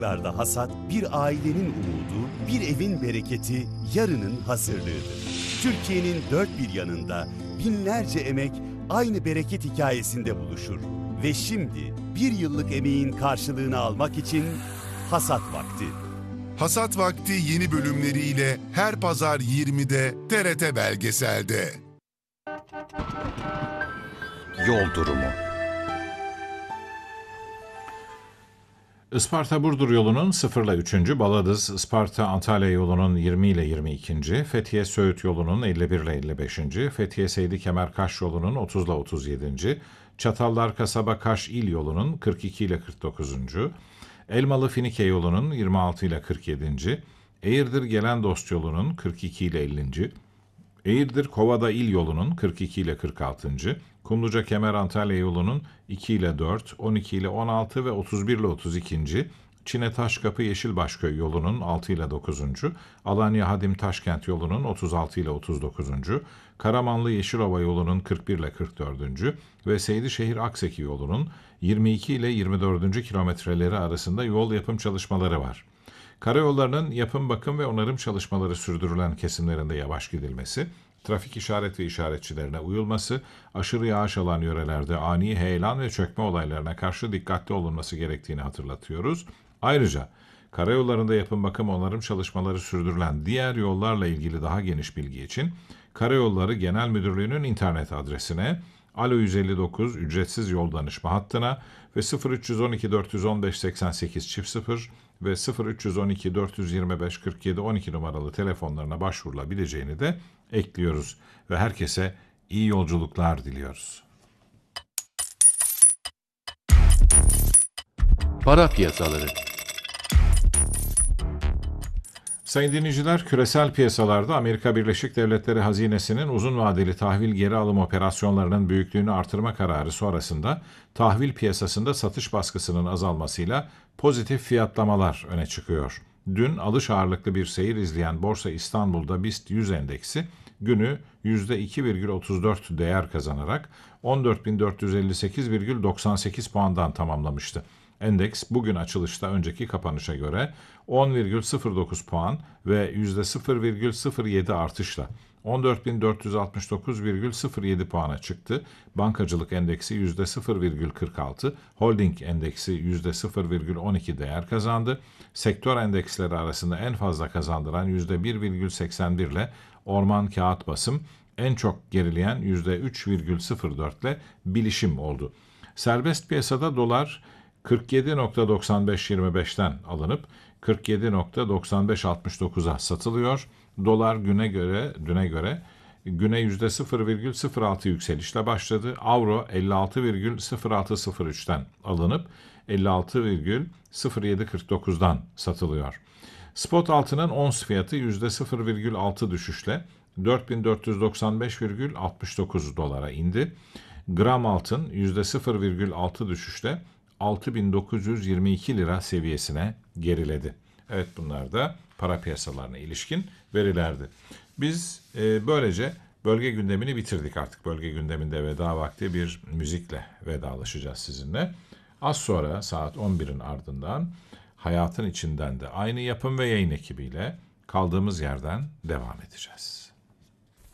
Larda hasat bir ailenin umudu, bir evin bereketi, yarının hazırlığıdır. Türkiye'nin dört bir yanında binlerce emek aynı bereket hikayesinde buluşur. Ve şimdi bir yıllık emeğin karşılığını almak için hasat vakti. Hasat Vakti yeni bölümleriyle her pazar 20'de TRT Belgesel'de. Yol durumu. Isparta-Burdur yolunun 0 ile 3. Baladız Isparta-Antalya yolunun 20 ile 22. Fethiye-Söğüt yolunun 51 ile 55. Fethiye-Seydi-Kemer-Kaş yolunun 30 ile 37. Çatallar-Kasaba-Kaş il yolunun 42 ile 49. Elmalı-Finike yolunun 26 ile 47. Eğirdir-Gelendost yolunun 42 ile 50. Eğirdir-Kovada il yolunun 42 ile 46. Kumluca-Kemer-Antalya yolunun 2 ile 4, 12 ile 16 ve 31 ile 32. Çine-Taşkapı-Yeşilbaşköy yolunun 6 ile 9. Alanya-Hadim-Taşkent yolunun 36 ile 39. Karamanlı-Yeşilova yolunun 41 ile 44. ve Seydişehir-Akseki yolunun 22 ile 24. kilometreleri arasında yol yapım çalışmaları var. Karayollarının yapım, bakım ve onarım çalışmaları sürdürülen kesimlerinde yavaş gidilmesi, trafik işaret ve işaretçilerine uyulması, aşırı yağış alan yörelerde ani heyelan ve çökme olaylarına karşı dikkatli olunması gerektiğini hatırlatıyoruz. Ayrıca karayollarında yapım, bakım, onarım çalışmaları sürdürülen diğer yollarla ilgili daha geniş bilgi için Karayolları Genel Müdürlüğü'nün internet adresine, Alo 159 ücretsiz yol danışma hattına ve 0312 415 88 0 ve 0312 425 47 12 numaralı telefonlarına başvurulabileceğini de ekliyoruz ve herkese iyi yolculuklar diliyoruz. Para piyasaları. Sayın dinleyiciler, küresel piyasalarda Amerika Birleşik Devletleri hazinesinin uzun vadeli tahvil geri alım operasyonlarının büyüklüğünü artırma kararı sonrasında tahvil piyasasında satış baskısının azalmasıyla pozitif fiyatlamalar öne çıkıyor. Dün alış ağırlıklı bir seyir izleyen Borsa İstanbul'da BIST 100 endeksi günü %2,34 değer kazanarak 14.458,98 puandan tamamlamıştı. Endeks bugün açılışta önceki kapanışa göre 10,09 puan ve %0,07 artışla 14.469,07 puana çıktı. Bankacılık endeksi %0,46, holding endeksi %0,12 değer kazandı. Sektör endeksleri arasında en fazla kazandıran %1,81 ile Orman Kağıt Basım, en çok gerileyen %3,04 ile Bilişim oldu. Serbest piyasada dolar 47.9525'ten alınıp 47.9569'a satılıyor. Dolar düne göre %0,06 yükselişle başladı. Avro 56,0603'ten alınıp 56,0749'dan satılıyor. Spot altının ons fiyatı %0,6 düşüşle 4495,69 dolara indi. Gram altın %0,6 düşüşle 6.922 lira seviyesine geriledi. Evet, bunlar da para piyasalarına ilişkin verilerdi. Biz böylece bölge gündemini bitirdik artık. Bölge gündeminde veda vakti bir müzikle vedalaşacağız sizinle. Az sonra saat 11'in ardından Hayatın içinden de aynı yapım ve yayın ekibiyle kaldığımız yerden devam edeceğiz.